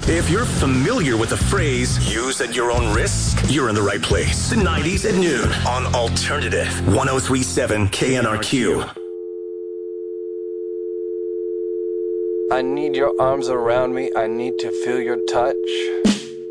If you're familiar with the phrase, use at your own risk, you're in the right place. The 90s at noon on Alternative 1037 KNRQ. I need your arms around me. I need to feel your touch.